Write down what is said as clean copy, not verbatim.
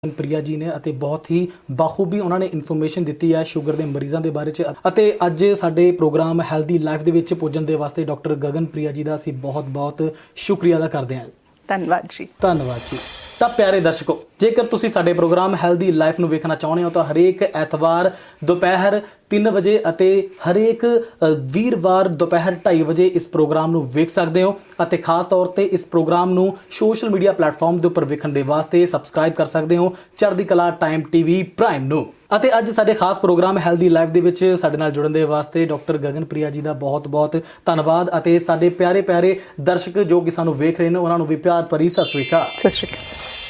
ਪ੍ਰਿਆ ਜੀ ਨੇ ਅਤੇ ਬਹੁਤ ਹੀ ਬਾਖੂਬੀ ਉਹਨਾਂ ਨੇ ਇਨਫੋਰਮੇਸ਼ਨ ਦਿੱਤੀ ਹੈ ਸ਼ੂਗਰ ਦੇ ਮਰੀਜ਼ਾਂ ਦੇ ਬਾਰੇ 'ਚ ਅਤੇ ਅੱਜ ਸਾਡੇ ਪ੍ਰੋਗਰਾਮ ਹੈਲਦੀ ਲਾਈਫ ਦੇ ਵਿੱਚ ਪੁੱਜਣ ਦੇ ਵਾਸਤੇ ਡਾਕਟਰ ਗਗਨ ਪ੍ਰਿਆ ਜੀ ਦਾ ਅਸੀਂ ਬਹੁਤ ਸ਼ੁਕਰੀਆ ਅਦਾ ਕਰਦੇ ਹਾਂ। ਧੰਨਵਾਦ ਜੀ। ਧੰਨਵਾਦ ਜੀ। ਤਾਂ ਪਿਆਰੇ ਦਰਸ਼ਕੋ, ਜੇਕਰ ਤੁਸੀਂ ਸਾਡੇ ਪ੍ਰੋਗਰਾਮ ਹੈਲਦੀ ਲਾਈਫ ਨੂੰ ਵੇਖਣਾ ਚਾਹੁੰਦੇ ਹੋ ਤਾਂ ਹਰੇਕ ਐਤਵਾਰ ਦੁਪਹਿਰ 3 ਵਜੇ ਅਤੇ ਹਰੇਕ ਵੀਰਵਾਰ ਦੁਪਹਿਰ 2:30 ਵਜੇ ਇਸ ਪ੍ਰੋਗਰਾਮ ਨੂੰ ਵੇਖ ਸਕਦੇ ਹੋ ਅਤੇ ਖਾਸ ਤੌਰ ਤੇ ਇਸ ਪ੍ਰੋਗਰਾਮ ਨੂੰ ਸੋਸ਼ਲ ਮੀਡੀਆ ਪਲੇਟਫਾਰਮ ਦੇ ਉੱਪਰ ਵੇਖਣ ਦੇ ਵਾਸਤੇ ਸਬਸਕ੍ਰਾਈਬ ਕਰ ਸਕਦੇ ਹੋ ਚੜ੍ਹਦੀ ਕਲਾ ਟਾਈਮ ਟੀਵੀ ਪ੍ਰਾਈਮ ਨੂੰ। ਅਤੇ ਅੱਜ ਸਾਡੇ ਖਾਸ ਪ੍ਰੋਗਰਾਮ ਹੈਲਦੀ ਲਾਈਫ ਦੇ ਵਿੱਚ ਸਾਡੇ ਨਾਲ ਜੁੜਨ ਦੇ ਵਾਸਤੇ ਡਾਕਟਰ ਗਗਨ ਪ੍ਰਿਆ ਜੀ ਦਾ ਬਹੁਤ ਧੰਨਵਾਦ ਅਤੇ ਸਾਡੇ ਪਿਆਰੇ ਦਰਸ਼ਕ ਜੋ ਕਿ ਸਾਨੂੰ ਵੇਖ ਰਹੇ ਨੇ ਉਹਨਾਂ ਨੂੰ ਵੀ ਪਿਆਰ ਭਰੀ ਸਤਿ ਸ਼੍ਰੀ ਅਕਾਲ। ਸਤਿ ਸ਼੍ਰੀ ਅਕਾਲ।